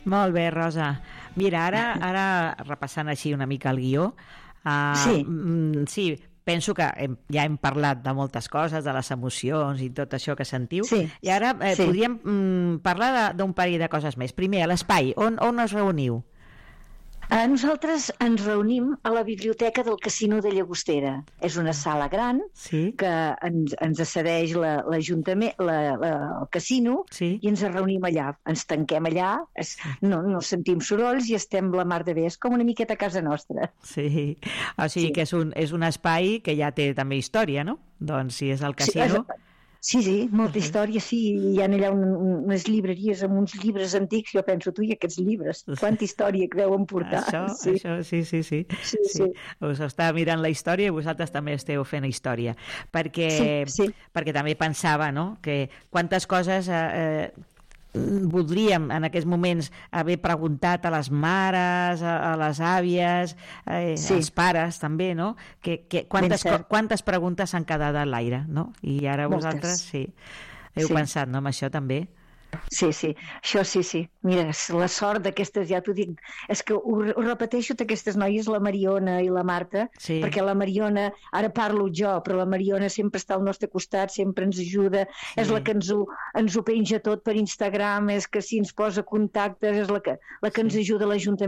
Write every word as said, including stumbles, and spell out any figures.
Molt bé, Rosa. Mira, ara, ara repassant així una mica el guió, uh, Sí. mm, sí, penso que hem, ja hem parlat de moltes coses, de les emocions i tot això que sentiu, Sí, i ara eh, sí. podríem mm, parlar de- d'un parell de coses més. Primer, a l'espai, on, on us reuniu? Eh, Nosaltres ens reunim a la biblioteca del Casino de Llagostera. És una sala gran Sí, que ens, ens cedeix la- l'Ajuntament, la, la, el casino, sí. i ens reunim allà. Ens tanquem allà, es, no, no sentim sorolls i estem la mar de bé. És com una miqueta a casa nostra. Sí, o sigui Sí. que és un, és un espai que ja té també història, no? Doncs si és el Sí, casino... Sí, sí, molta Uh-huh. història, sí. Hi ha allà un, un- unes llibreries amb uns llibres antics. Jo penso, tu i aquests llibres, quanta història que deuen portar. Això, sí. això, sí, sí, sí. Sí, sí. Us està mirant la història i vosaltres també esteu fent història. Perquè, Sí, sí. perquè també pensava, no?, que quantes coses eh, eh, voldríem en aquests moments haver preguntat a les mares, a, a les àvies, eh, Sí. als pares també, no? Que, que quantes, Ben cert. quantes preguntes s'han quedat a l'aire, no? I ara Moltes. vosaltres, sí, heu Sí. pensat, no?, en això també. Sí, sí, això sí, sí. Mira, la sort d'aquestes, ja t'ho dic, és que ho, ho repeteixo d'aquestes noies, la Mariona i la Marta, Sí. perquè la Mariona, ara parlo jo, però la Mariona sempre està al nostre costat, sempre ens ajuda, Sí. és la que ens ho, ens ho penja tot per Instagram, és que si ens posa contactes, és la que, la que Sí. ens ajuda a l'Ajuntament